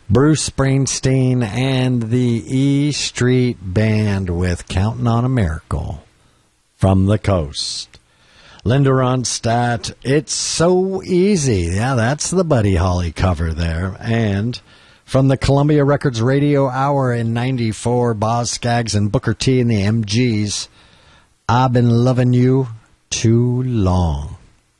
Bruce Springsteen and the E Street Band with Counting on a Miracle from the coast. Linda Ronstadt, It's So Easy. Yeah, that's the Buddy Holly cover there. And from the Columbia Records Radio Hour in 94, Boz Scaggs and Booker T and the MGs, I've Been Loving You Too Long.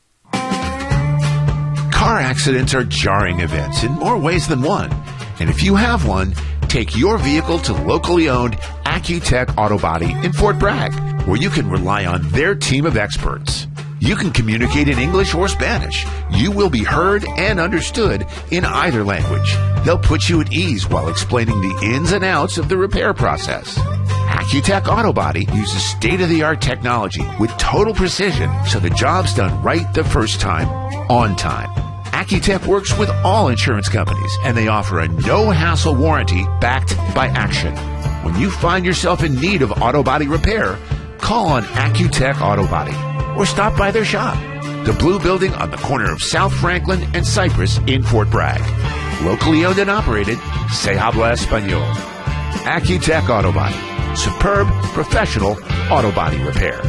Car accidents are jarring events in more ways than one. And if you have one, take your vehicle to locally owned Accutech Auto Body in Fort Bragg, where you can rely on their team of experts. You can communicate in English or Spanish. You will be heard and understood in either language. They'll put you at ease while explaining the ins and outs of the repair process. Accutech Auto Body uses state-of-the-art technology with total precision so the job's done right the first time, on time. Accutech works with all insurance companies, and they offer a no-hassle warranty backed by action. When you find yourself in need of auto body repair, call on Accutech Auto Body or stop by their shop, the Blue Building on the corner of South Franklin and Cypress in Fort Bragg. Locally owned and operated, Se Habla Español. Accutech Auto Body. Superb, professional auto body repair.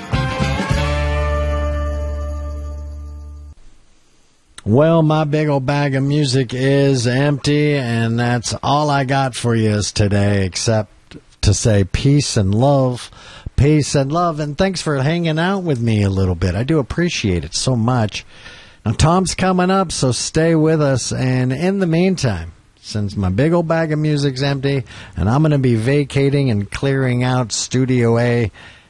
Well, my big old bag of music is empty, and that's all I got for you today, except to say peace and love. Peace and love, and thanks for hanging out with me a little bit. I do appreciate it so much. Now, Tom's coming up, so stay with us. And in the meantime, since my big old bag of music's empty, and I'm going to be vacating and clearing out Studio A,